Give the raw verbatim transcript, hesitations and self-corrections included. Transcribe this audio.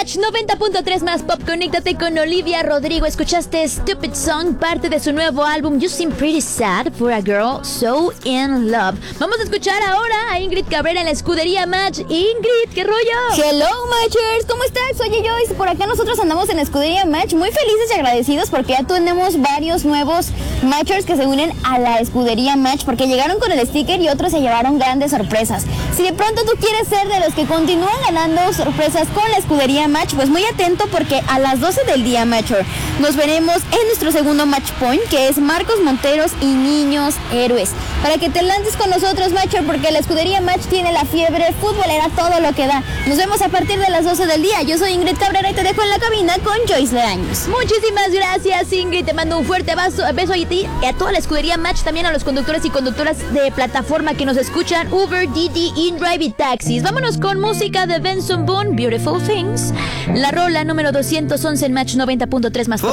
Match noventa punto tres más pop. Conéctate con Olivia Rodrigo. Escuchaste Stupid Song, parte de su nuevo álbum You Seem Pretty Sad for a Girl So In Love. Vamos a escuchar ahora a Ingrid Cabrera en la escudería Match. Ingrid, ¿qué rollo? Hello, Matchers, ¿cómo estás? Soy Joyce. Por acá nosotros andamos en la escudería Match muy felices y agradecidos porque ya tenemos varios nuevos Matchers que se unen a la escudería Match porque llegaron con el sticker y otros se llevaron grandes sorpresas. Si de pronto tú quieres ser de los que continúan ganando sorpresas con la escudería Match, pues muy atento porque a las doce del día, Matcher, nos veremos en nuestro segundo Match Point, que es Marcos Monteros y Niños Héroes. Para que te lances con nosotros, Matcher, porque la escudería Match tiene la fiebre futbolera, todo lo que da. Nos vemos a partir de las doce del día. Yo soy Ingrid Cabrera y te dejo en la cabina con Joyce Leaños. Muchísimas gracias, Ingrid. Te mando un fuerte beso, beso a ti y a toda la escudería Match, también a los conductores y conductoras de plataforma que nos escuchan, Uber, Didi, InDrive y Taxis. Vámonos con música de Benson Boone, Beautiful Things. La rola número doscientos once en Match noventa punto tres más.